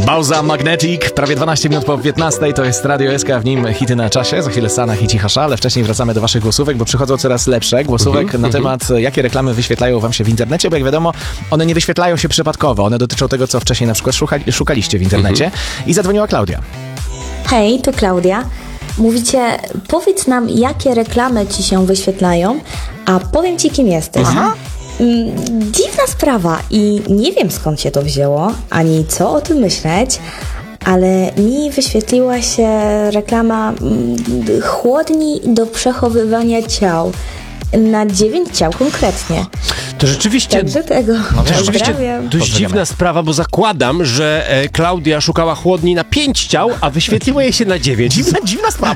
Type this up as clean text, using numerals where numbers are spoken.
Bauza Magnetic, prawie 12 minut po 15, to jest Radio SK, w nim hity na czasie, za chwilę Sanach i Cicha Sza, ale wcześniej wracamy do waszych głosówek, bo przychodzą coraz lepsze głosówek na temat, jakie reklamy wyświetlają wam się w internecie, bo jak wiadomo, one nie wyświetlają się przypadkowo, one dotyczą tego, co wcześniej na przykład szukaliście w internecie. I zadzwoniła Klaudia. Hej, to Klaudia. Mówicie, powiedz nam, jakie reklamy ci się wyświetlają, a powiem ci, kim jesteś. Dziwna sprawa i nie wiem, skąd się to wzięło, ani co o tym myśleć, ale mi wyświetliła się reklama chłodni do przechowywania ciał. Na 9 ciał konkretnie. To rzeczywiście... Także tego pozdrawiam. Dość dziwna sprawa, bo zakładam, że Klaudia szukała chłodni na 5 ciał, a wyświetliło jej się na 9. Dziwna sprawa.